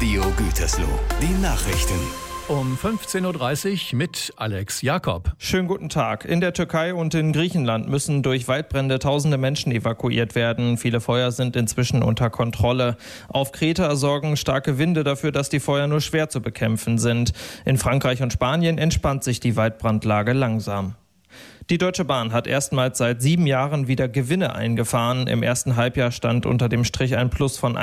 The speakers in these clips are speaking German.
Radio Gütersloh. Die Nachrichten. Um 15.30 Uhr mit Alex Jakob. Schönen guten Tag. In der Türkei und in Griechenland müssen durch Waldbrände tausende Menschen evakuiert werden. Viele Feuer sind inzwischen unter Kontrolle. Auf Kreta sorgen starke Winde dafür, dass die Feuer nur schwer zu bekämpfen sind. In Frankreich und Spanien entspannt sich die Waldbrandlage langsam. Die Deutsche Bahn hat erstmals seit 7 Jahren wieder Gewinne eingefahren. Im ersten Halbjahr stand unter dem Strich ein Plus von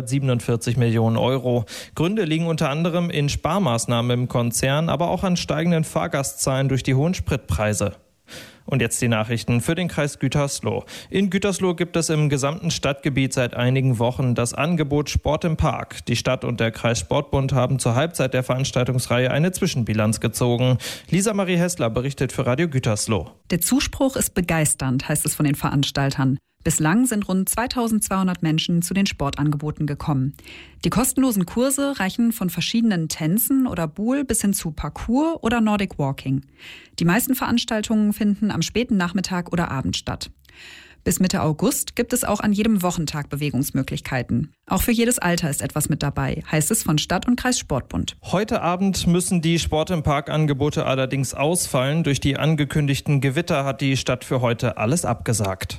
147 Millionen Euro. Gründe liegen unter anderem in Sparmaßnahmen im Konzern, aber auch an steigenden Fahrgastzahlen durch die hohen Spritpreise. Und jetzt die Nachrichten für den Kreis Gütersloh. In Gütersloh gibt es im gesamten Stadtgebiet seit einigen Wochen das Angebot Sport im Park. Die Stadt und der Kreissportbund haben zur Halbzeit der Veranstaltungsreihe eine Zwischenbilanz gezogen. Lisa Marie Hessler berichtet für Radio Gütersloh. Der Zuspruch ist begeisternd, heißt es von den Veranstaltern. Bislang sind rund 2200 Menschen zu den Sportangeboten gekommen. Die kostenlosen Kurse reichen von verschiedenen Tänzen oder Boule bis hin zu Parkour oder Nordic Walking. Die meisten Veranstaltungen finden am späten Nachmittag oder Abend statt. Bis Mitte August gibt es auch an jedem Wochentag Bewegungsmöglichkeiten. Auch für jedes Alter ist etwas mit dabei, heißt es von Stadt- und Kreissportbund. Heute Abend müssen die Sport im Park-Angebote allerdings ausfallen. Durch die angekündigten Gewitter hat die Stadt für heute alles abgesagt.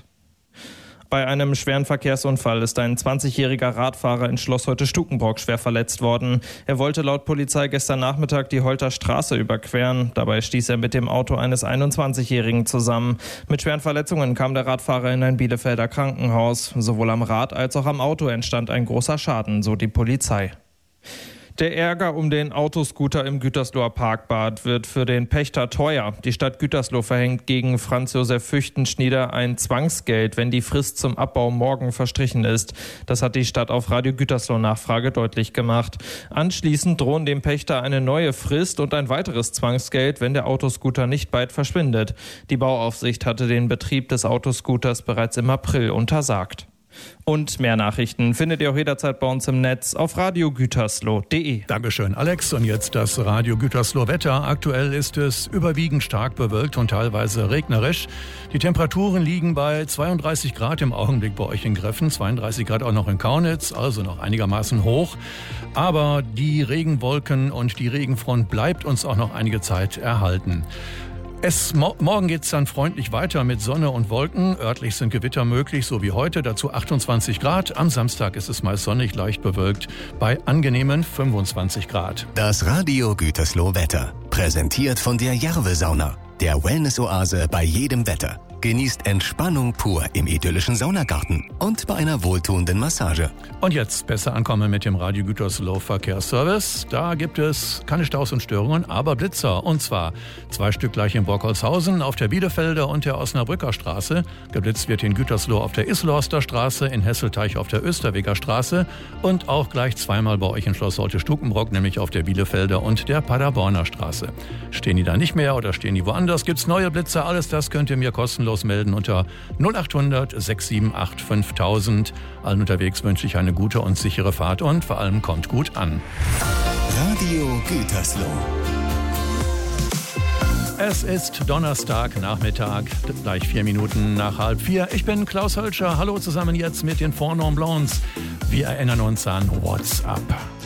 Bei einem schweren Verkehrsunfall ist ein 20-jähriger Radfahrer in Schloss Holte-Stukenbrock schwer verletzt worden. Er wollte laut Polizei gestern Nachmittag die Holter Straße überqueren. Dabei stieß er mit dem Auto eines 21-Jährigen zusammen. Mit schweren Verletzungen kam der Radfahrer in ein Bielefelder Krankenhaus. Sowohl am Rad als auch am Auto entstand ein großer Schaden, so die Polizei. Der Ärger um den Autoscooter im Gütersloher Parkbad wird für den Pächter teuer. Die Stadt Gütersloh verhängt gegen Franz Josef Füchtenschnieder ein Zwangsgeld, wenn die Frist zum Abbau morgen verstrichen ist. Das hat die Stadt auf Radio Gütersloh Nachfrage deutlich gemacht. Anschließend drohen dem Pächter eine neue Frist und ein weiteres Zwangsgeld, wenn der Autoscooter nicht bald verschwindet. Die Bauaufsicht hatte den Betrieb des Autoscooters bereits im April untersagt. Und mehr Nachrichten findet ihr auch jederzeit bei uns im Netz auf radiogütersloh.de. Dankeschön, Alex. Und jetzt das Radio Gütersloh Wetter. Aktuell ist es überwiegend stark bewölkt und teilweise regnerisch. Die Temperaturen liegen bei 32 Grad im Augenblick bei euch in Greffen, 32 Grad auch noch in Kaunitz, also noch einigermaßen hoch. Aber die Regenwolken und die Regenfront bleibt uns auch noch einige Zeit erhalten. Morgen geht es dann freundlich weiter mit Sonne und Wolken. Örtlich sind Gewitter möglich, so wie heute, dazu 28 Grad. Am Samstag ist es meist sonnig, leicht bewölkt, bei angenehmen 25 Grad. Das Radio Gütersloh Wetter, präsentiert von der Järve-Sauna, der Wellness-Oase bei jedem Wetter. Genießt Entspannung pur im idyllischen Saunagarten und bei einer wohltuenden Massage. Und jetzt besser ankommen mit dem Radio Gütersloh Verkehrsservice. Da gibt es keine Staus und Störungen, aber Blitzer. Und zwar 2 Stück gleich in Borkholzhausen auf der Bielefelder und der Osnabrücker Straße. Geblitzt wird in Gütersloh auf der Islorster Straße, in Hesselteich auf der Österweger Straße und auch gleich zweimal bei euch in Schloss Holte-Stukenbrock, nämlich auf der Bielefelder und der Paderborner Straße. Stehen die da nicht mehr oder stehen die woanders? Gibt's neue Blitzer? Alles das könnt ihr mir kostenlos melden unter 0800 678 5000. Allen unterwegs wünsche ich eine gute und sichere Fahrt und vor allem kommt gut an. Radio Gütersloh. Es ist Donnerstagnachmittag, gleich 4 Minuten nach 3:30. Ich bin Klaus Hölscher. Hallo zusammen jetzt mit den Four Non Blondes. Wir erinnern uns an What's Up.